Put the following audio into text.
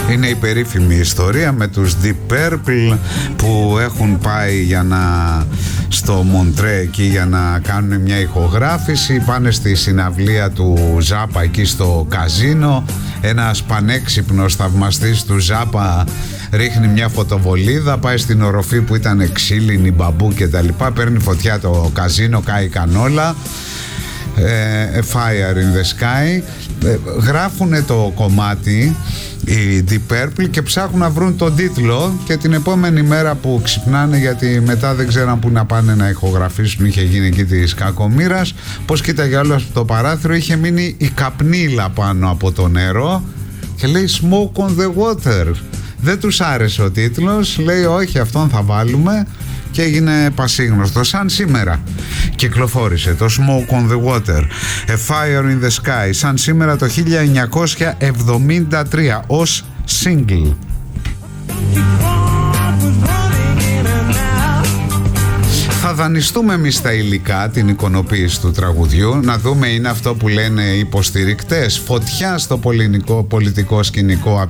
Είναι η περίφημη ιστορία με τους Deep Purple που έχουν πάει στο Μοντρέ εκεί για να κάνουν μια ηχογράφηση. Πάνε στη συναυλία του Ζάπα εκεί στο καζίνο. Ένας πανέξυπνος θαυμαστής του Ζάπα ρίχνει μια φωτοβολίδα, πάει στην οροφή που ήταν ξύλινη, μπαμπού και τα λοιπά, παίρνει φωτιά το καζίνο, κάηκαν όλα. Fire in the Sky. Γράφουνε το κομμάτι οι Deep Purple και ψάχνουν να βρουν τον τίτλο, και την επόμενη μέρα που ξυπνάνε, γιατί μετά δεν ξέραν που να πάνε να ηχογραφήσουν, είχε γίνει εκεί της κακομοίρας, πως κοίταγε όλο από το παράθυρο, είχε μείνει η καπνίλα πάνω από το νερό και λέει Smoke on the Water. Δεν τους άρεσε ο τίτλος, λέει όχι, αυτόν θα βάλουμε, και έγινε πασίγνωστο. Σαν σήμερα κυκλοφόρησε το Smoke on the Water, A Fire in the Sky, σαν σήμερα το 1973 ως single. Θα δανειστούμε εμείς τα υλικά, την εικονοποίηση του τραγουδιού, να δούμε είναι αυτό που λένε οι υποστηρικτές, φωτιά στο πολιτικό σκηνικό